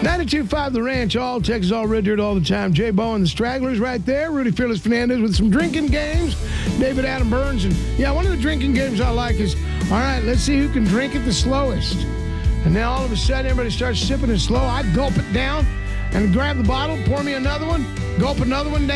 92.5 The Ranch, all Texas, all red dirt all the time. Jay Bowen, the Stragglers right there. Rudy Fearless Fernandez with some drinking games. David Adam Burns. And yeah, one of the drinking games I like is, all right, let's see who can drink it the slowest. And now all of a sudden everybody starts sipping it slow. I gulp it down and grab the bottle, pour me another one, gulp another one down.